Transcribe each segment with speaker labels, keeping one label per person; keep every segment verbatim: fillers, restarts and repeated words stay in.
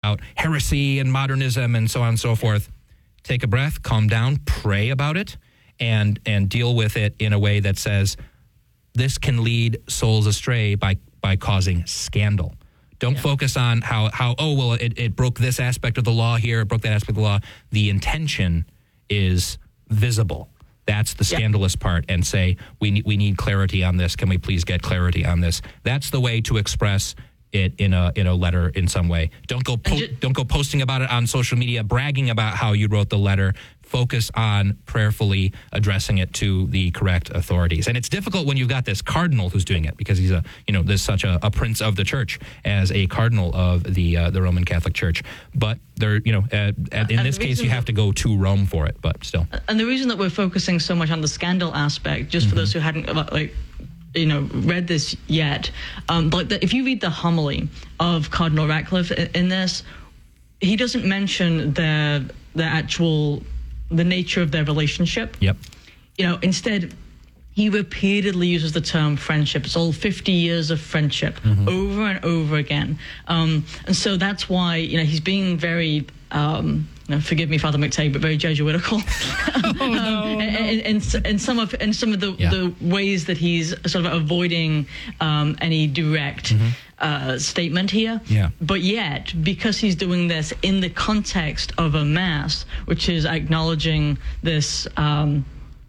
Speaker 1: about heresy and modernism and so on and so forth. Take a breath, calm down, pray about it, and and deal with it in a way that says this can lead souls astray by by causing scandal. Don't yeah. focus on how, how oh, well, it, it broke this aspect of the law here, it broke that aspect of the law. The intention is visible. That's the scandalous yeah. part, and say, we need, we need clarity on this. Can we please get clarity on this? That's the way to express it in a in a letter in some way. Don't go po- just, don't go posting about it on social media, bragging about how you wrote the letter. Focus on prayerfully addressing it to the correct authorities. And it's difficult when you've got this cardinal who's doing it, because he's a you know there's such a, a prince of the church as a cardinal of the uh, the Roman Catholic Church. But there you know uh, in
Speaker 2: and
Speaker 1: this case you have to go to Rome for it. But still,
Speaker 2: and the reason that we're focusing so much on the scandal aspect, just mm-hmm. for those who hadn't like. you know, read this yet, um, but the, if you read the homily of Cardinal Radcliffe in, in this, he doesn't mention the the actual the nature of their relationship.
Speaker 1: Yep.
Speaker 2: You know, instead, he repeatedly uses the term friendship. It's all fifty years of friendship mm-hmm. over and over again, um, and so that's why you know he's being very. Um, No, forgive me, Father McTagg, but very Jesuitical.
Speaker 1: oh, no,
Speaker 2: um,
Speaker 1: no.
Speaker 2: And, and, and some of and some of the,
Speaker 1: yeah.
Speaker 2: the ways that he's sort of avoiding um, any direct mm-hmm. uh, statement here.
Speaker 1: Yeah.
Speaker 2: But yet, because he's doing this in the context of a mass, which is acknowledging this um,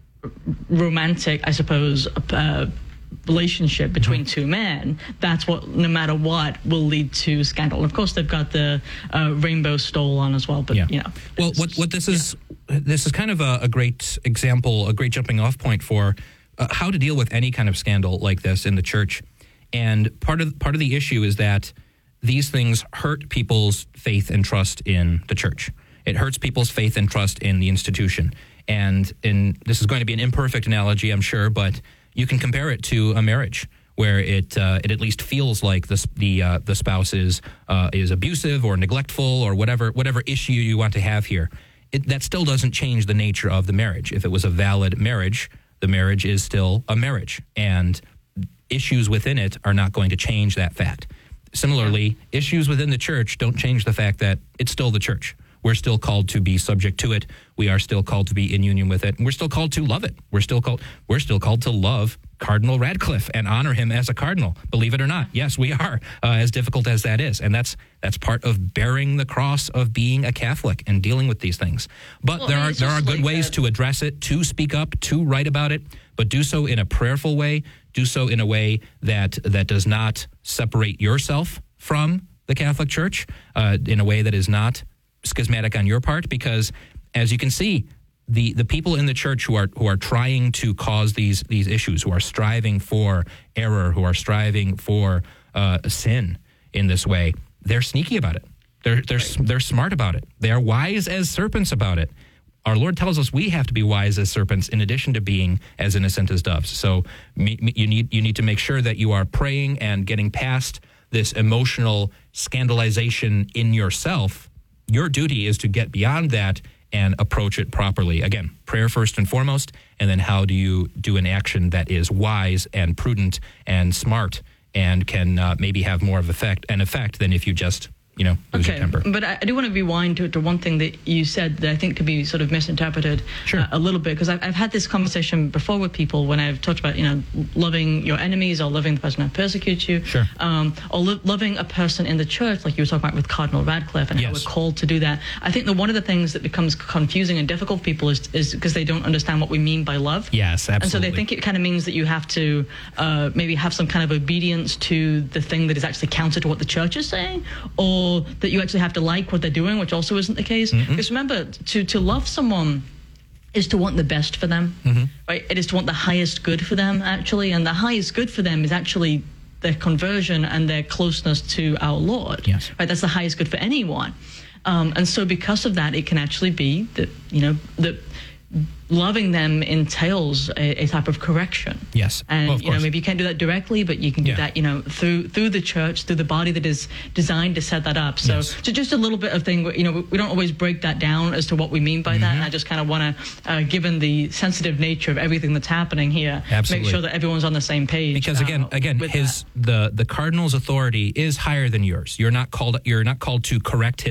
Speaker 2: romantic, I suppose, uh, relationship between mm-hmm. two men, that's what, no matter what, will lead to scandal. And of course, they've got the uh, rainbow stole on as well. But
Speaker 1: yeah.
Speaker 2: you know,
Speaker 1: well, what what this is, yeah. this is kind of a, a great example, a great jumping off point for uh, how to deal with any kind of scandal like this in the church. And part of part of the issue is that these things hurt people's faith and trust in the church. It hurts people's faith and trust in the institution. And in this is going to be an imperfect analogy, I'm sure, but you can compare it to a marriage where it uh, it at least feels like the the uh, the spouse is uh, is abusive or neglectful or whatever whatever issue you want to have here. It, that still doesn't change the nature of the marriage. If it was a valid marriage, the marriage is still a marriage, and issues within it are not going to change that fact. Similarly, issues within the church don't change the fact that it's still the church. We're still called to be subject to it. We are still called to be in union with it. And we're still called to love it. We're still called we're still called to love Cardinal Radcliffe and honor him as a cardinal. Believe it or not. Yes, we are, uh, as difficult as that is. And that's that's part of bearing the cross of being a Catholic and dealing with these things. But
Speaker 2: well,
Speaker 1: there
Speaker 2: I mean,
Speaker 1: are there are good
Speaker 2: like
Speaker 1: ways
Speaker 2: that.
Speaker 1: to address it, to speak up, to write about it, but do so in a prayerful way. Do so in a way that that does not separate yourself from the Catholic Church, uh, in a way that is not schismatic on your part, because as you can see, the the people in the church who are who are trying to cause these these issues, who are striving for error, who are striving for uh, sin in this way, they're sneaky about it. They're they're they're smart about it. They are wise as serpents about it. Our Lord tells us we have to be wise as serpents in addition to being as innocent as doves. So me, me, you need you need to make sure that you are praying and getting past this emotional scandalization in yourself. Your duty is to get beyond that and approach it properly. Again, prayer first and foremost, and then how do you do an action that is wise and prudent and smart and can uh, maybe have more of effect an effect than if you just, you know, lose
Speaker 2: okay,
Speaker 1: your temper.
Speaker 2: But I, I do want to rewind to, to one thing that you said that I think could be sort of misinterpreted
Speaker 1: sure.
Speaker 2: uh, a little bit, because I've, I've had this conversation before with people when I've talked about, you know, loving your enemies or loving the person who persecutes you,
Speaker 1: sure.
Speaker 2: um, or lo- loving a person in the church, like you were talking about with Cardinal Radcliffe and
Speaker 1: yes.
Speaker 2: how we're called to do that. I think that one of the things that becomes confusing and difficult for people is is because they don't understand what we mean by love.
Speaker 1: Yes, absolutely.
Speaker 2: And so they think it kind of means that you have to uh, maybe have some kind of obedience to the thing that is actually counter to what the church is saying, or that you actually have to like what they're doing, which also isn't the case. Mm-hmm. Because remember, to, to love someone is to want the best for them, mm-hmm. right? It is to want the highest good for them, actually. And the highest good for them is actually their conversion and their closeness to our Lord.
Speaker 1: Yes.
Speaker 2: Right? That's the highest good for anyone. Um, and so because of that, it can actually be that, you know, that loving them entails a, a type of correction.
Speaker 1: Yes.
Speaker 2: And,
Speaker 1: well,
Speaker 2: you know, maybe you can't do that directly, but you can do yeah. that, you know, through through the church, through the body that is designed to set that up. So,
Speaker 1: yes.
Speaker 2: so just a little bit of thing, you know, we, we don't always break that down as to what we mean by mm-hmm. that. And I just kind of want to, uh, given the sensitive nature of everything that's happening here,
Speaker 1: Absolutely.
Speaker 2: make sure that everyone's on the same page.
Speaker 1: Because again, uh, again, his that. the the cardinal's authority is higher than yours. You're not called. You're not called to correct him.